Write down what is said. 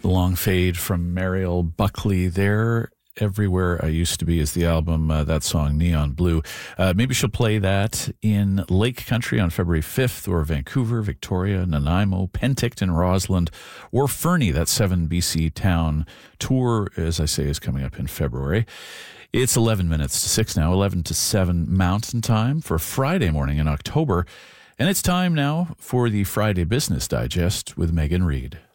The Long Fade from Mariel Buckley there. Everywhere I Used to Be is the album, that song, Neon Blue. Maybe she'll play that in Lake Country on February 5th, or Vancouver, Victoria, Nanaimo, Penticton, Rossland, or Fernie. That 7 BC town tour, as I say, is coming up in February. It's 11 minutes to 6 now, 11 to 7 Mountain Time for Friday morning in October. And it's time now for the Friday Business Digest with Megan Reid.